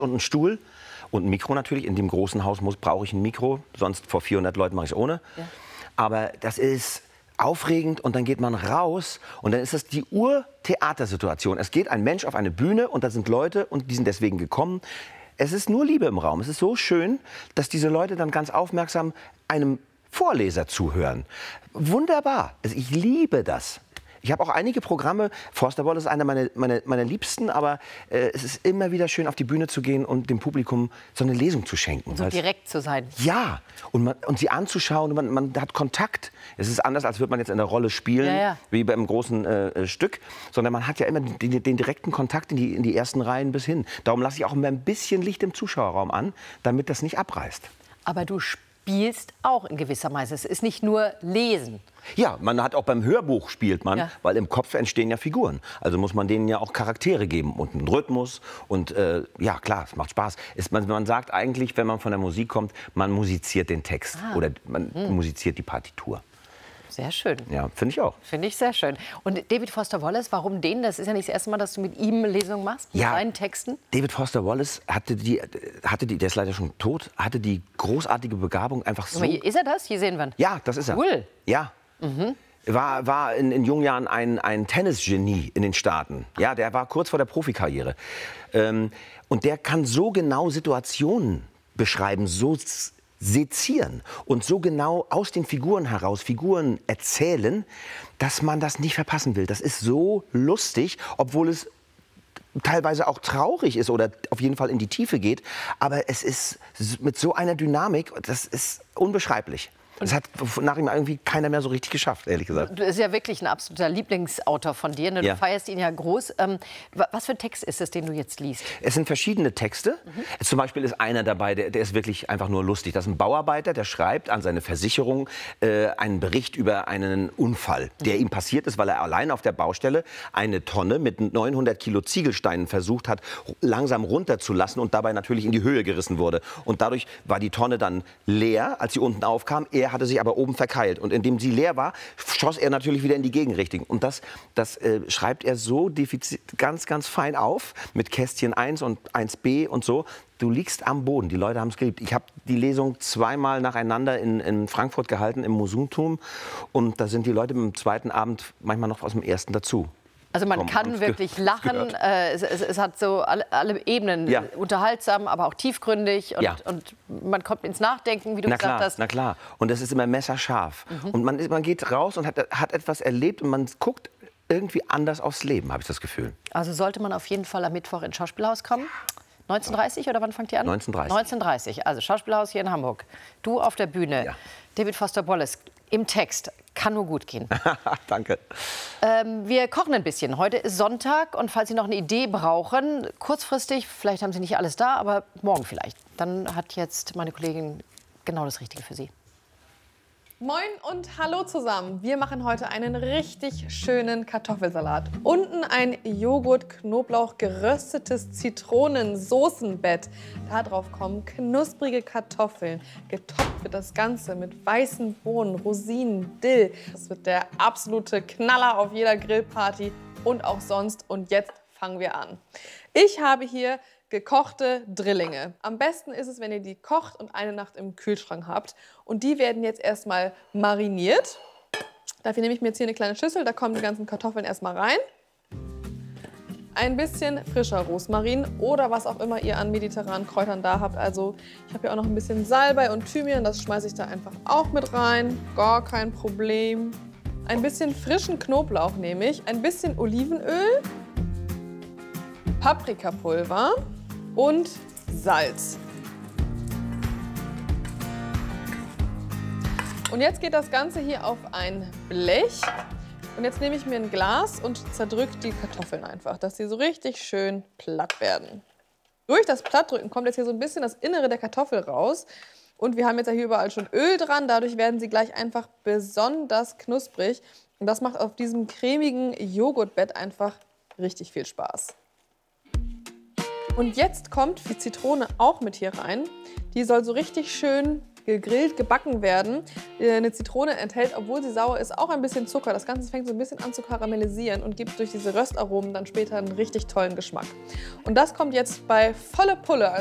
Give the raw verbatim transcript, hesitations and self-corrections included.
und ein Stuhl und ein Mikro natürlich. In dem großen Haus muss brauche ich ein Mikro, sonst vor vierhundert Leuten mache ich es ohne. Ja. Aber das ist aufregend und dann geht man raus und dann ist das die Urtheatersituation. Es geht ein Mensch auf eine Bühne und da sind Leute und die sind deswegen gekommen. Es ist nur Liebe im Raum. Es ist so schön, dass diese Leute dann ganz aufmerksam einem Vorleser zuhören. Wunderbar. Also ich liebe das. Ich habe auch einige Programme. Forster Wallace ist einer meiner, meiner, meiner Liebsten, aber äh, es ist immer wieder schön, auf die Bühne zu gehen und dem Publikum so eine Lesung zu schenken. So direkt zu sein. Ja, und, man, und sie anzuschauen, man, man hat Kontakt. Es ist anders, als würde man jetzt in der Rolle spielen, ja, ja. wie beim großen äh, Stück, sondern man hat ja immer den, den direkten Kontakt in die, in die ersten Reihen bis hin. Darum lasse ich auch immer ein bisschen Licht im Zuschauerraum an, damit das nicht abreißt. Aber du spielst auch in gewisser Weise. Es ist nicht nur Lesen. Ja, man hat auch beim Hörbuch spielt man, ja. weil im Kopf entstehen ja Figuren. Also muss man denen ja auch Charaktere geben und einen Rhythmus. Und äh, ja, klar, es macht Spaß. Es, man, man sagt eigentlich, wenn man von der Musik kommt, man musiziert den Text ah. oder man hm. musiziert die Partitur. Sehr schön. Ja, finde ich auch. Finde ich sehr schön. Und David Foster Wallace, warum den? Das ist ja nicht das erste Mal, dass du mit ihm Lesungen machst, mit ja, seinen Texten. David Foster Wallace hatte die, hatte die, der ist leider schon tot, hatte die großartige Begabung einfach so. Aber ist er das? Hier sehen wir ihn. Ja, das ist er. Cool. Ja. Mhm. War, war in, in jungen Jahren ein, ein Tennisgenie in den Staaten. Ja, der war kurz vor der Profikarriere. Ähm, und der kann so genau Situationen beschreiben, so sezieren und so genau aus den Figuren heraus Figuren erzählen, dass man das nicht verpassen will. Das ist so lustig, obwohl es teilweise auch traurig ist oder auf jeden Fall in die Tiefe geht. Aber es ist mit so einer Dynamik, das ist unbeschreiblich. Das hat nach ihm irgendwie keiner mehr so richtig geschafft, ehrlich gesagt. Du bist ja wirklich ein absoluter Lieblingsautor von dir. Ne? Du ja. feierst ihn ja groß. Ähm, was für ein Text ist es, den du jetzt liest? Es sind verschiedene Texte. Mhm. Zum Beispiel ist einer dabei, der, der ist wirklich einfach nur lustig. Das ist ein Bauarbeiter, der schreibt an seine Versicherung äh, einen Bericht über einen Unfall, der mhm. ihm passiert ist, weil er allein auf der Baustelle eine Tonne mit neunhundert Kilo Ziegelsteinen versucht hat, langsam runterzulassen und dabei natürlich in die Höhe gerissen wurde. Und dadurch war die Tonne dann leer, als sie unten aufkam. Er hatte sich aber oben verkeilt. Und indem sie leer war, schoss er natürlich wieder in die Gegenrichtung. Und das, das äh, schreibt er so defizit, ganz, ganz fein auf, mit Kästchen eins und eins b und so. Du liegst am Boden. Die Leute haben es geliebt. Ich habe die Lesung zweimal nacheinander in, in Frankfurt gehalten, im Museumtum. Und da sind die Leute im zweiten Abend manchmal noch aus dem ersten dazu. Also man kann wirklich lachen, äh, es, es, es hat so alle, alle Ebenen, ja. unterhaltsam, aber auch tiefgründig und, ja. und man kommt ins Nachdenken, wie du na gesagt klar, hast. Na klar, und das ist immer messerscharf. Mhm. Und man, man geht raus und hat, hat etwas erlebt und man guckt irgendwie anders aufs Leben, habe ich das Gefühl. Also sollte man auf jeden Fall am Mittwoch ins Schauspielhaus kommen? neunzehn Uhr dreißig oder wann fangt ihr an? neunzehn Uhr dreißig. neunzehn Uhr dreißig, also Schauspielhaus hier in Hamburg. Du auf der Bühne, ja. David Foster Wallace im Text. Kann nur gut gehen. Danke. Ähm, wir kochen ein bisschen. Heute ist Sonntag und falls Sie noch eine Idee brauchen, kurzfristig, vielleicht haben Sie nicht alles da, aber morgen vielleicht. Dann hat jetzt meine Kollegin genau das Richtige für Sie. Moin und hallo zusammen. Wir machen heute einen richtig schönen Kartoffelsalat. Unten ein Joghurt, Knoblauch, geröstetes Zitronensoßenbett. Darauf kommen knusprige Kartoffeln. Getoppt wird das Ganze mit weißen Bohnen, Rosinen, Dill. Das wird der absolute Knaller auf jeder Grillparty und auch sonst. Und jetzt fangen wir an. Ich habe hier gekochte Drillinge. Am besten ist es, wenn ihr die kocht und eine Nacht im Kühlschrank habt. Und die werden jetzt erstmal mariniert. Dafür nehme ich mir jetzt hier eine kleine Schüssel, da kommen die ganzen Kartoffeln erstmal rein. Ein bisschen frischer Rosmarin oder was auch immer ihr an mediterranen Kräutern da habt. Also ich habe hier auch noch ein bisschen Salbei und Thymian, das schmeiße ich da einfach auch mit rein. Gar kein Problem. Ein bisschen frischen Knoblauch nehme ich, ein bisschen Olivenöl, Paprikapulver und Salz. Und jetzt geht das Ganze hier auf ein Blech. Und jetzt nehme ich mir ein Glas und zerdrücke die Kartoffeln einfach, dass sie so richtig schön platt werden. Durch das Plattdrücken kommt jetzt hier so ein bisschen das Innere der Kartoffel raus. Und wir haben jetzt ja hier überall schon Öl dran, dadurch werden sie gleich einfach besonders knusprig. Und das macht auf diesem cremigen Joghurtbett einfach richtig viel Spaß. Und jetzt kommt die Zitrone auch mit hier rein. Die soll so richtig schön gegrillt, gebacken werden. Eine Zitrone enthält, obwohl sie sauer ist, auch ein bisschen Zucker. Das Ganze fängt so ein bisschen an zu karamellisieren und gibt durch diese Röstaromen dann später einen richtig tollen Geschmack. Und das kommt jetzt bei volle Pulle.